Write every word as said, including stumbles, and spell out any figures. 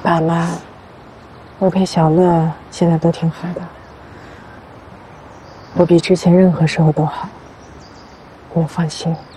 爸妈，我陪小乐现在都挺好的，我比之前任何时候都好，你们放心。